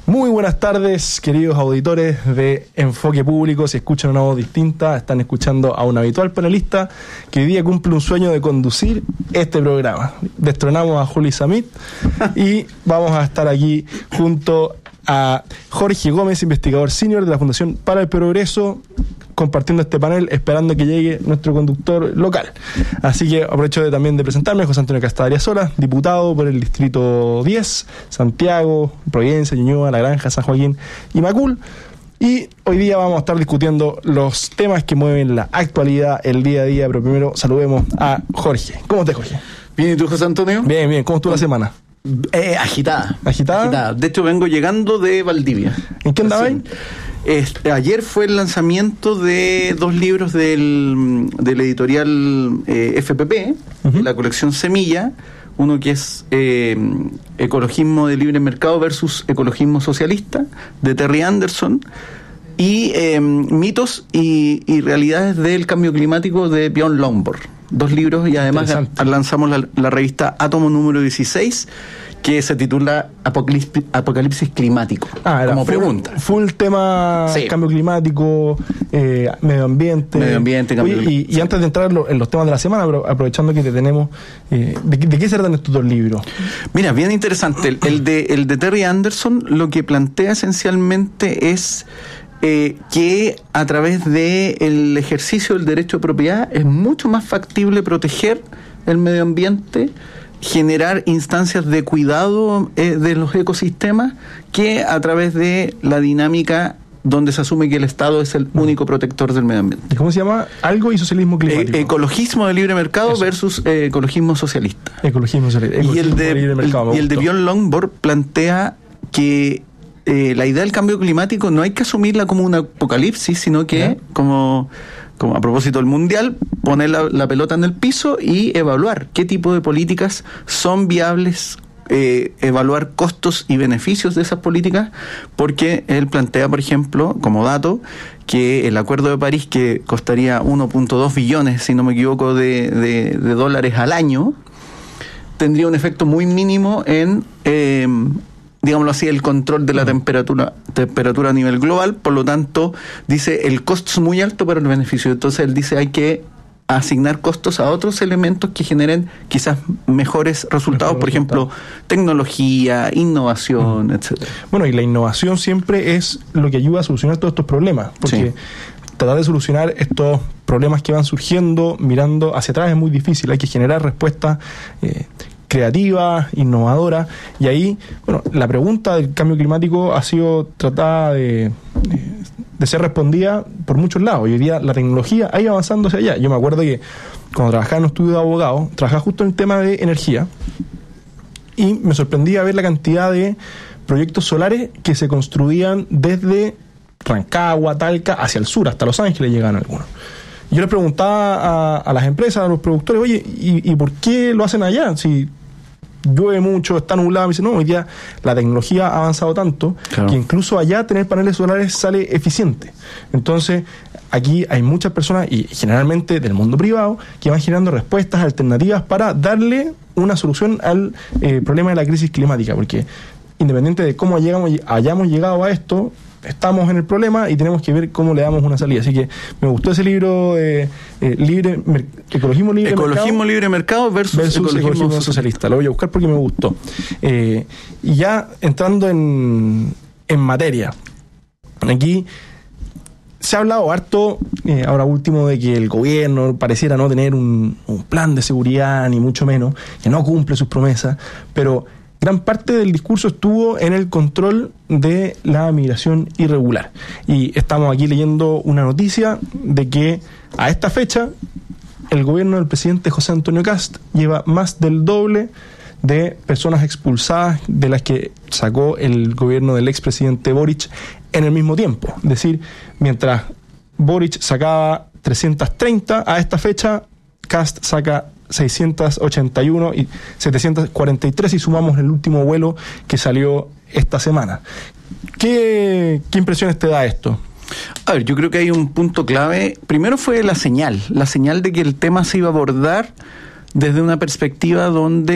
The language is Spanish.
Muy buenas tardes, queridos auditores de Enfoque Público. Si escuchan una voz distinta, están escuchando a un habitual panelista que hoy día cumple un sueño de conducir este programa. Destronamos a Juli Samit y vamos a estar aquí junto a Jorge Gómez, investigador senior de la Fundación para el Progreso, compartiendo este panel, esperando que llegue nuestro conductor local. Así que aprovecho también de presentarme, José Antonio Castadria Sola, diputado por el Distrito 10, Santiago, Providencia, Ñuñoa, La Granja, San Joaquín y Macul. Y hoy día vamos a estar discutiendo los temas que mueven la actualidad, el día a día, pero primero saludemos a Jorge. ¿Cómo estás, Jorge? Bien, ¿y tú, José Antonio? Bien, bien. ¿Cómo estuvo la semana? Agitada. ¿Agitada? De hecho, vengo llegando de Valdivia. ¿En qué andabas? Ayer fue el lanzamiento de 2 libros del editorial FPP, la colección Semilla, uno que es Ecologismo de Libre Mercado versus Ecologismo Socialista, de Terry Anderson, y Mitos y Realidades del Cambio Climático, de Björn Lomborg. 2 libros, y además lanzamos la revista Átomo número 16, que se titula Apocalipsis Climático. Como pregunta. Full tema, sí. Cambio climático, medio ambiente. Cambio climático. Y antes de entrar en los temas de la semana, pero aprovechando que te tenemos, ¿de qué se tratan estos 2 libros? Mira, bien interesante. El de Terry Anderson lo que plantea esencialmente es que a través del ejercicio del derecho de propiedad es mucho más factible proteger el medio ambiente, generar instancias de cuidado de los ecosistemas, que a través de la dinámica donde se asume que el Estado es el único protector del medio ambiente. ¿Y cómo se llama? Algo y socialismo climático. Ecologismo de libre mercado versus ecologismo socialista. Ecologismo socialista. Y el de Björn Lomborg plantea que la idea del cambio climático no hay que asumirla como un apocalipsis, sino que como a propósito del mundial, poner la pelota en el piso y evaluar qué tipo de políticas son viables, evaluar costos y beneficios de esas políticas, porque él plantea, por ejemplo, como dato, que el Acuerdo de París, que costaría 1.2 billones, si no me equivoco, de dólares al año, tendría un efecto muy mínimo en digámoslo así, el control de la temperatura a nivel global. Por lo tanto, dice, el costo es muy alto para el beneficio. Entonces él dice, hay que asignar costos a otros elementos que generen quizás mejores resultados, por ejemplo, tecnología, innovación, etcétera. Bueno, y la innovación siempre es lo que ayuda a solucionar todos estos problemas, porque tratar de solucionar estos problemas que van surgiendo mirando hacia atrás es muy difícil. Hay que generar respuestas creativa, innovadora, y ahí, bueno, la pregunta del cambio climático ha sido tratada de ser respondida por muchos lados, y hoy día la tecnología ha ido avanzando hacia allá. Yo me acuerdo que cuando trabajaba en un estudio de abogado, trabajaba justo en el tema de energía, y me sorprendía ver la cantidad de proyectos solares que se construían desde Rancagua, Talca, hacia el sur, hasta Los Ángeles llegaban algunos. Yo les preguntaba a las empresas, a los productores, oye, ¿y por qué lo hacen allá? Si llueve mucho, está nublado. Me dicen, no, hoy día la tecnología ha avanzado tanto que incluso allá tener paneles solares sale eficiente. Entonces, aquí hay muchas personas, y generalmente del mundo privado, que van generando respuestas alternativas para darle una solución al problema de la crisis climática, porque independiente de cómo hayamos llegado a esto, estamos en el problema y tenemos que ver cómo le damos una salida. Así que me gustó ese libro de Ecologismo Libre Mercado versus Ecologismo Socialista. Lo voy a buscar porque me gustó. Y ya entrando en materia, aquí se ha hablado harto, ahora último, de que el gobierno pareciera no tener un plan de seguridad, ni mucho menos, que no cumple sus promesas, pero gran parte del discurso estuvo en el control de la migración irregular. Y estamos aquí leyendo una noticia de que a esta fecha el gobierno del presidente José Antonio Cast lleva más del doble de personas expulsadas de las que sacó el gobierno del expresidente Boric en el mismo tiempo. Es decir, mientras Boric sacaba 330, a esta fecha Cast saca 681 y 743 si sumamos el último vuelo que salió esta semana. ¿Qué impresiones te da esto? A ver, yo creo que hay un punto clave. Primero fue la señal de que el tema se iba a abordar desde una perspectiva donde